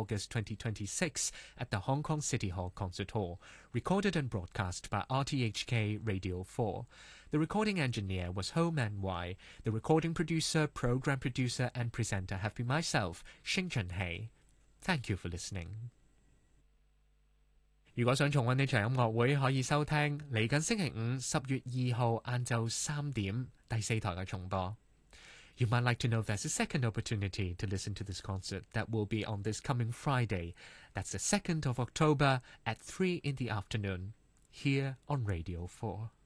August 2026 at the Hong Kong City Hall Concert Hall, recorded and broadcast by RTHK Radio 4. The recording engineer was Ho Man Wai. The recording producer, program producer and presenter have been myself, Xing Chunhei. Thank you for listening. 如果想重溫呢場音樂會，可以收聽嚟緊星期五10月2號晏晝3點第4台嘅重播。You might like to know there's a second opportunity to listen to this concert that will be on this coming Friday. That's the 2nd of October at 3 in the afternoon, here on Radio 4.